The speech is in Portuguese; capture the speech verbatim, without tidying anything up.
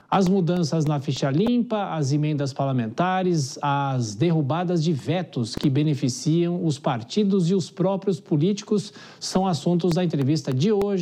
As mudanças na ficha limpa, as emendas parlamentares, as derrubadas de vetos que beneficiam os partidos e os próprios políticos são assuntos da entrevista de hoje.